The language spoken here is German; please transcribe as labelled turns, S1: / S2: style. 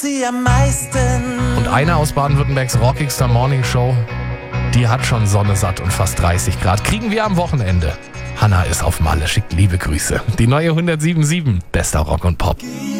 S1: sie am meisten.
S2: Und eine aus Baden-Württembergs rockigster Morning Show, die hat schon Sonne satt und fast 30 Grad. Kriegen wir am Wochenende. Hanna ist auf Malle, schickt liebe Grüße. Die neue 107.7, bester Rock und Pop.